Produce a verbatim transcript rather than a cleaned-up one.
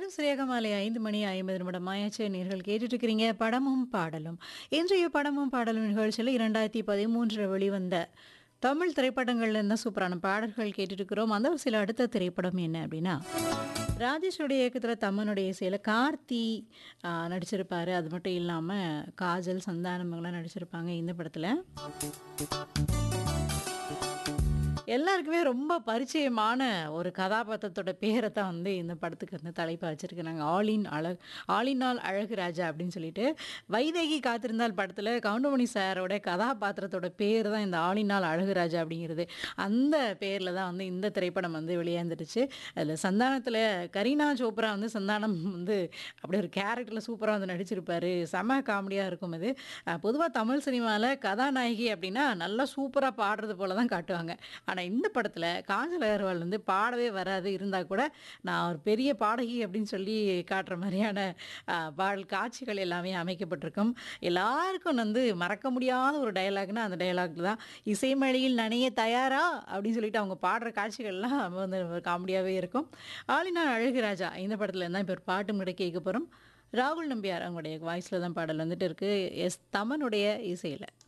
நேரம் சரியாக மாலை ஐந்து மணி ஐம்பது நிமிடம் ஆயாச்சு. நேர்கள் கேட்டுட்டு இருக்கிறீங்க படமும் பாடலும். இன்றைய படமும் பாடலும் நிகழ்ச்சியில் இரண்டாயிரத்தி பதிமூன்றில் வெளிவந்த தமிழ் திரைப்படங்கள்ல இருந்த சூப்பரான பாடல்கள் கேட்டுட்டு இருக்கிறோம். அந்த வரிசையில் அடுத்த திரைப்படம் என்ன அப்படின்னா, ராஜேஷோடைய இயக்கத்தில் தமனுடைய இசையில் கார்த்தி ஆ, நடிச்சிருப்பாரு. அது மட்டும் இல்லாமல் காஜல், சந்தானம் இவங்கெல்லாம் நடிச்சிருப்பாங்க இந்த படத்தில். எல்லாருக்குமே ரொம்ப பரிச்சயமான ஒரு கதாபாத்திரத்தோட பேரை தான் வந்து இந்த படத்துக்கு வந்து தலைப்பா வச்சிருக்கிறாங்க. ஆலின் அழகு ஆலினால் அழகு ராஜா அப்படின்னு சொல்லிட்டு வைதேகி காத்திருந்தால் படத்தில் கவுண்டமணி சாரோட கதாபாத்திரத்தோட பேர் தான் இந்த ஆலினால் அழகு ராஜா அப்படிங்கிறது. அந்த பேரில் தான் வந்து இந்த திரைப்படம் வந்து வெளியாந்துடுச்சு. அதில் சந்தானத்தில் கரீனா சோப்ரா வந்து சந்தானம் வந்து அப்படி ஒரு கேரக்டரில் சூப்பராக வந்து நடிச்சிருப்பாரு. செம காமெடியாக இருக்கும் இது. பொதுவாக தமிழ் சினிமாவில் கதாநாயகி அப்படின்னா நல்லா சூப்பராக பாடுறது போல தான் காட்டுவாங்க. ஆனால் இந்த படத்தில் காஜல் அகர்வால் வந்து பாடவே வராது, இருந்தால் கூட நான் ஒரு பெரிய பாடகி அப்படின்னு சொல்லி காட்டுற மாதிரியான அஹ், பாடல் காட்சிகள் எல்லாமே அமைக்கப்பட்டிருக்கும். எல்லாருக்கும் வந்து மறக்க முடியாத ஒரு டயலாக்னா அந்த டயலாக் தான். இசைமழையில் நனைய தயாரா அப்படின்னு சொல்லிட்டு அவங்க பாடுற காட்சிகள்லாம் வந்து காமெடியாகவே இருக்கும். ஆலினா அழகுராஜா இந்த படத்தில் இருந்தால் இப்போ ஒரு பாட்டு முன்னாடி கேட்க போகிறோம். ராகுல் நம்பியார் அவங்களுடைய வாய்ஸில் தான் பாடல் வந்துட்டு இருக்கு. எஸ் தமனுடைய இசையில்.